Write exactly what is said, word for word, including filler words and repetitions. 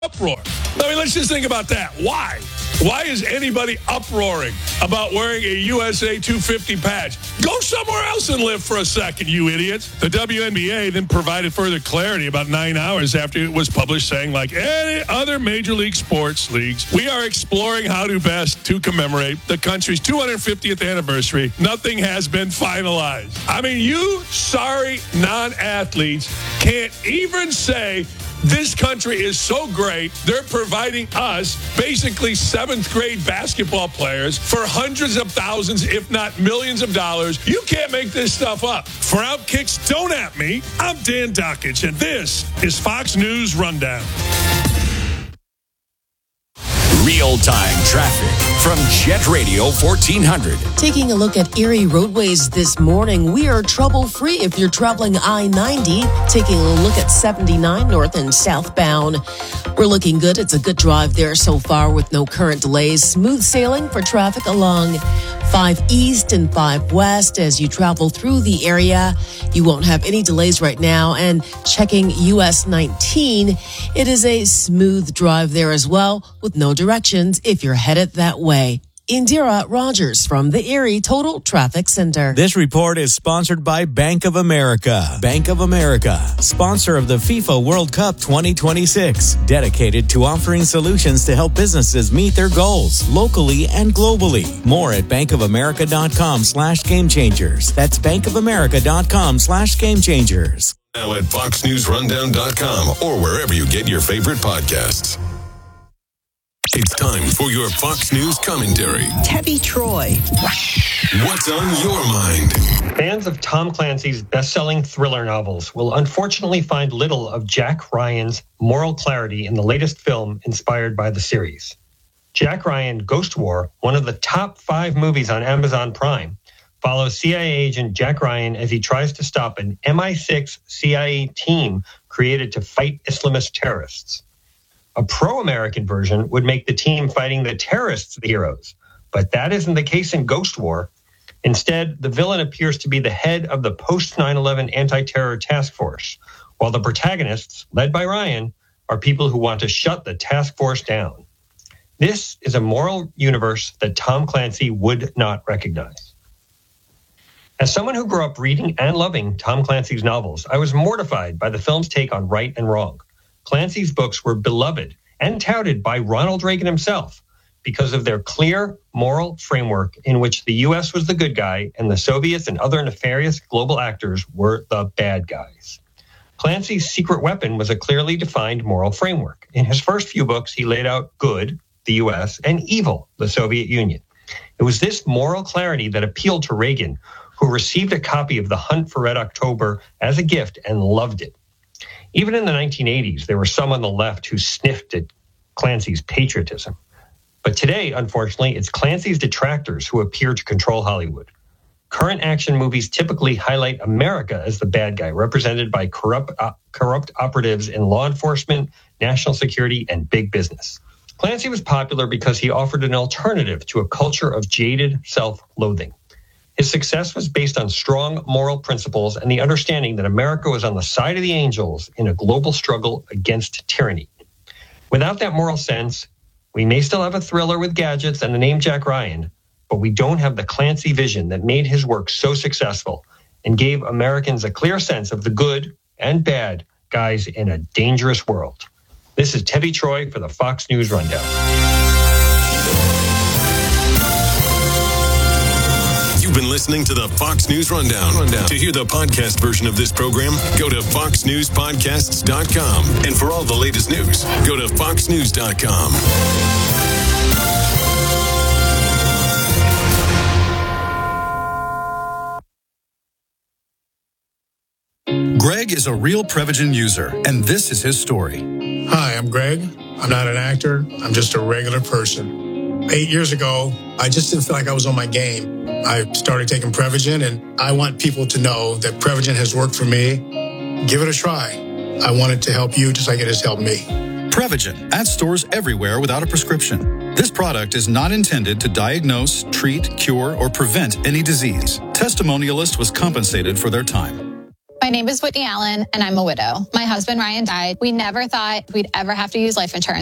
uproar. I mean, let's just think about that. Why? Why is anybody uproaring about wearing a U S A two fifty patch? Go somewhere else and live for a second, you idiots. The W N B A then provided further clarity about nine hours after it was published, saying, like any other major league sports leagues, we are exploring how to best to commemorate the country's two hundred fiftieth anniversary. Nothing has been finalized. I mean, you sorry non-athletes can't even say this country is so great, they're providing us basically seventh grade basketball players for hundreds of thousands, if not millions of dollars. You can't make this stuff up. For Outkicks, don't at me. I'm Dan Dakich, and this is Fox News Rundown. Real-time traffic from Jet Radio fourteen hundred. Taking a look at Erie roadways this morning, we are trouble-free if you're traveling I ninety. Taking a look at seventy-nine north and southbound. We're looking good. It's a good drive there so far with no current delays. Smooth sailing for traffic along five east and five west as you travel through the area. You won't have any delays right now. And checking U S nineteen, it is a smooth drive there as well with no directions if you're headed that way. Indira Rogers from the Erie Total Traffic Center. This report is sponsored by Bank of America. Bank of America, sponsor of the FIFA World Cup twenty twenty-six, dedicated to offering solutions to help businesses meet their goals locally and globally. More at bankofamerica.com slash game changers. That's bankofamerica.com slash game changers. Now at fox news rundown dot com or wherever you get your favorite podcasts. It's time for your Fox News commentary. Tebby Troy. What's on your mind? Fans of Tom Clancy's best-selling thriller novels will unfortunately find little of Jack Ryan's moral clarity in the latest film inspired by the series. Jack Ryan, Ghost War, one of the top five movies on Amazon Prime, follows C I A agent Jack Ryan as he tries to stop an M I six C I A team created to fight Islamist terrorists. A pro-American version would make the team fighting the terrorists the heroes, but that isn't the case in Ghost War. Instead, the villain appears to be the head of the post nine eleven anti-terror task force, while the protagonists, led by Ryan, are people who want to shut the task force down. This is a moral universe that Tom Clancy would not recognize. As someone who grew up reading and loving Tom Clancy's novels, I was mortified by the film's take on right and wrong. Clancy's books were beloved and touted by Ronald Reagan himself because of their clear moral framework in which the U S was the good guy and the Soviets and other nefarious global actors were the bad guys. Clancy's secret weapon was a clearly defined moral framework. In his first few books, he laid out good, the U S, and evil, the Soviet Union. It was this moral clarity that appealed to Reagan, who received a copy of The Hunt for Red October as a gift and loved it. Even in the nineteen eighties, there were some on the left who sniffed at Clancy's patriotism. But today, unfortunately, it's Clancy's detractors who appear to control Hollywood. Current action movies typically highlight America as the bad guy, represented by corrupt, uh, corrupt operatives in law enforcement, national security, and big business. Clancy was popular because he offered an alternative to a culture of jaded self-loathing. His success was based on strong moral principles and the understanding that America was on the side of the angels in a global struggle against tyranny. Without that moral sense, we may still have a thriller with gadgets and the name Jack Ryan, but we don't have the Clancy vision that made his work so successful and gave Americans a clear sense of the good and bad guys in a dangerous world. This is Tebby Troy for the Fox News Rundown. You've been listening to the Fox News Rundown. Rundown. To hear the podcast version of this program, go to fox news podcasts dot com. And for all the latest news, go to fox news dot com. Greg is a real Prevagen user, and this is his story. Hi, I'm Greg. I'm not an actor. I'm just a regular person. Eight years ago, I just didn't feel like I was on my game. I started taking Prevagen, and I want people to know that Prevagen has worked for me. Give it a try. I want it to help you just like it has helped me. Prevagen at stores everywhere without a prescription. This product is not intended to diagnose, treat, cure, or prevent any disease. Testimonialist was compensated for their time. My name is Whitney Allen, and I'm a widow. My husband, Ryan, died. We never thought we'd ever have to use life insurance.